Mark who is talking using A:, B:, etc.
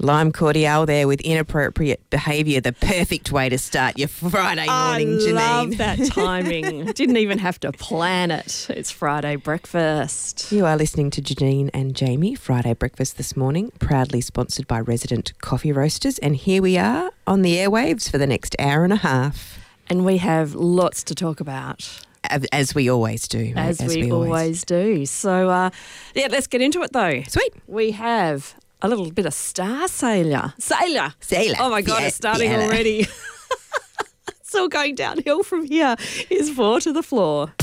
A: Lime cordial there with inappropriate behaviour, the perfect way to start your Friday morning, Janine.
B: I love that timing. Didn't even have to plan it. It's Friday breakfast.
A: You are listening to Janine and Jamie, Friday Breakfast this morning, proudly sponsored by Resident Coffee Roasters. And here we are on the airwaves for the next hour and a half.
B: And we have lots to talk about.
A: As we always do. Mate,
B: as we always do. So, let's get into it though.
A: Sweet.
B: We have a little bit of Star Sailor. Sailor. Oh my God, it's starting already. It's all going downhill from here. Here's 4 to the floor.